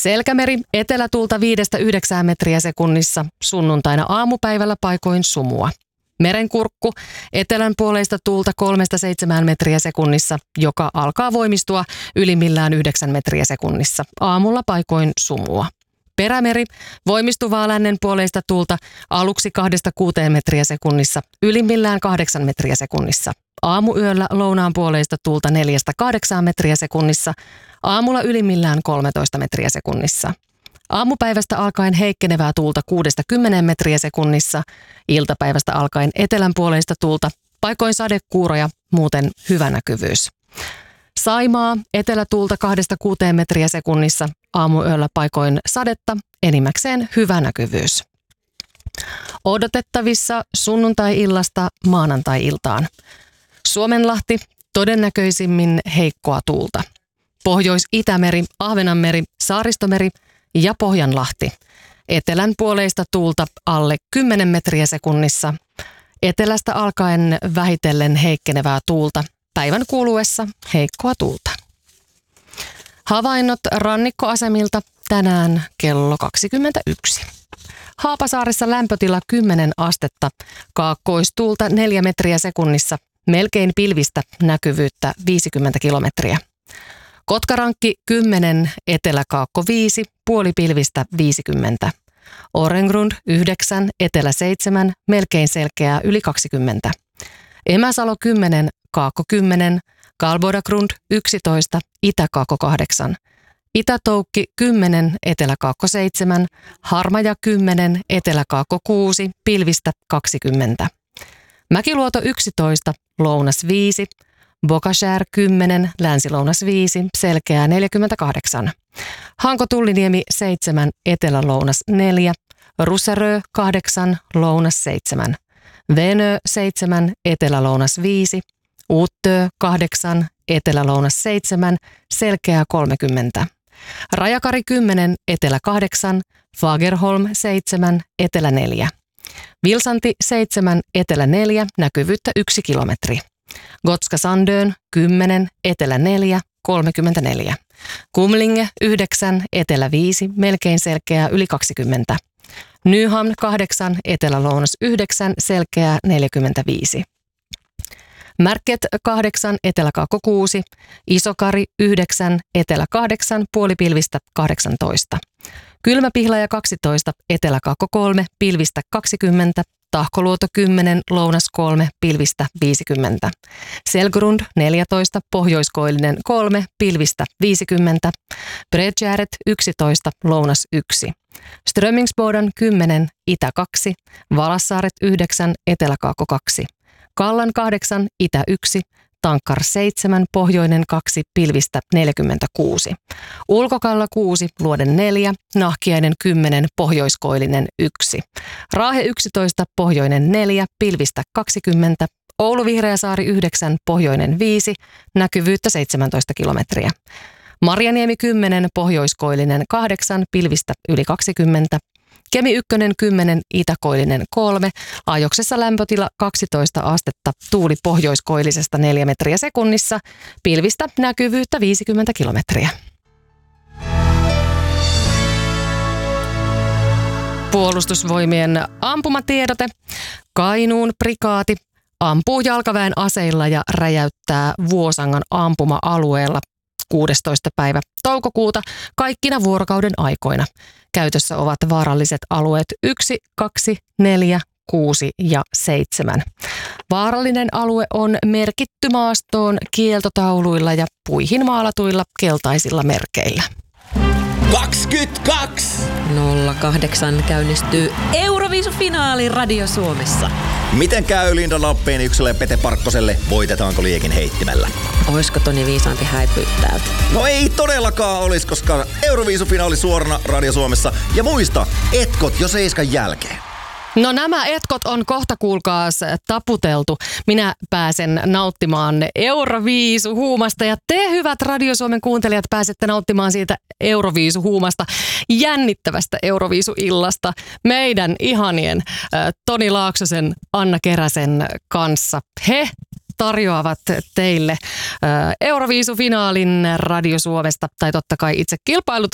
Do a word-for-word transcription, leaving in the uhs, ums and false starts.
Selkämeri, etelätuulta viidestä yhdeksään metriä sekunnissa, sunnuntaina aamupäivällä paikoin sumua. Merenkurkku, etelän puoleista tuulta kolmesta seitsemään metriä sekunnissa, joka alkaa voimistua ylimmillään yhdeksän metriä sekunnissa. Aamulla paikoin sumua. Perämeri, voimistuvaa lännen puoleista tuulta aluksi kahdesta kuuteen metriä sekunnissa, ylimmillään kahdeksan metriä sekunnissa. Aamuyöllä lounaan puoleista tuulta neljästä kahdeksaan metriä sekunnissa, aamulla ylimmillään kolmetoista metriä sekunnissa. Aamupäivästä alkaen heikkenevää tuulta kuudesta kymmeneen metriä sekunnissa, iltapäivästä alkaen etelän puoleista tuulta, paikoin sadekuuroja, muuten hyvä näkyvyys. Saimaa, etelätuulta kahdesta kuuteen metriä sekunnissa, aamuyöllä paikoin sadetta, enimmäkseen hyvä näkyvyys. Odotettavissa sunnuntai-illasta maanantai-iltaan. Suomenlahti, todennäköisimmin heikkoa tuulta. Pohjois-Itämeri, Ahvenanmeri, Saaristomeri ja Pohjanlahti. Etelän puoleista tuulta alle kymmenen metriä sekunnissa. Etelästä alkaen vähitellen heikkenevää tuulta. Päivän kuluessa heikkoa tuulta. Havainnot rannikkoasemilta tänään kello kaksikymmentäyksi. Haapasaaressa lämpötila kymmenen astetta, kaakkoistuulta neljä metriä sekunnissa, melkein pilvistä, näkyvyyttä viisikymmentä kilometriä. Kotkarankki kymmenen, eteläkaakko viisi, puolipilvistä viisikymmentä. Orengrund yhdeksän, etelä seitsemän, melkein selkeää yli kaksikymmentä. Emäsalo kymmenen, kaakko kymmenen, Kalbodagrund yksitoista, itäkaakko kahdeksan. Itätoukki kymmenen, eteläkaakko seitsemän, Harmaja kymmenen, eteläkaakko kuusi, pilvistä kaksikymmentä. Mäkiluoto yksitoista, lounas viisi, Bokashär kymmenen, länsilounas viisi, selkeää neljäkymmentäkahdeksan. Hanko-Tulliniemi seitsemän, etelälounas neljä, Russerö kahdeksan, lounas seitsemän. Venö seitsemän, etelälounas viisi, Uttö kahdeksan, etelälounas seitsemän, selkeää kolmekymmentä. Rajakari kymmenen, etelä kahdeksan, Fagerholm seitsemän, etelä neljä. Vilsanti seitsemän, etelä neljä, näkyvyyttä yksi kilometri. Gotska Sandön kymmenen, etelä neljä, kolmekymmentäneljä. Kumlinge yhdeksän, etelä viisi, melkein selkeää yli kaksikymmentä. Nyhamn kahdeksan, etelä-lounas yhdeksän, selkeää neljäkymmentäviisi. Märket kahdeksan, eteläkaakko kuusi, Isokari yhdeksän, etelä kahdeksan, puolipilvistä kahdeksantoista. Kylmäpihlaja kaksitoista, eteläkaakko kolme, pilvistä kaksikymmentä. Tahkoluoto kymmenen, lounas kolme, pilvistä viisikymmentä. Selgrund neljätoista, pohjoiskoillinen kolme, pilvistä viisikymmentä. Bredgäret yksitoista, lounas yksi. Strömingsbodan kymmenen, itä kaksi, Valassaaret yhdeksän, eteläkaakko kaksi. Kallan kahdeksan, itä yksi, Tankkar seitsemän, pohjoinen kaksi, pilvistä neljäkymmentäkuusi. Ulkokalla kuusi, Luoden neljä, Nahkiainen kymmenen, pohjoiskoillinen yksi. Raahe yksitoista, pohjoinen neljä, pilvistä kaksikymmentä. Oulu Vihreäsaari yhdeksän, pohjoinen viisi, näkyvyyttä seitsemäntoista kilometriä. Marjaniemi kymmenen, pohjoiskoillinen kahdeksan, pilvistä yli kaksikymmentä. Kemi ykkönen kymmenen, itäkoillinen kolme, ajoksessa lämpötila kaksitoista astetta, tuuli pohjoiskoillisesta neljä metriä sekunnissa, pilvistä näkyvyyttä viisikymmentä kilometriä. Puolustusvoimien ampumatiedote. Kainuun prikaati ampuu jalkaväen aseilla ja räjäyttää Vuosangan ampuma-alueella kuudestoista päivä toukokuuta kaikkina vuorokauden aikoina. Käytössä ovat vaaralliset alueet yksi, kaksi, neljä, kuusi ja seitsemän. Vaarallinen alue on merkitty maastoon kieltotauluilla ja puihin maalatuilla keltaisilla merkeillä. kaksikymmentäkaksi nolla kahdeksan käynnistyy Euroviisufinaali Radio Suomessa. Miten käy Linda Lappeenykselle ja Pete Parkkoselle? Voitetaanko liekin heittimellä? Oisko Toni Viisanti häipyä täältä? No ei todellakaan olisi, koska Euroviisufinaali suorana Radio Suomessa. Ja muista, etkot jo seiskan jälkeen. No nämä etkot on kohta kuulkaas taputeltu. Minä pääsen nauttimaan Euroviisuhuumasta ja te hyvät Radio Suomen kuuntelijat pääsette nauttimaan siitä Euroviisuhuumasta, jännittävästä Euroviisuillasta meidän ihanien äh, Toni Laaksosen, Anna Keräsen kanssa. He tarjoavat teille äh, Euroviisufinaalin Radio Suomesta, tai totta kai itse kilpailut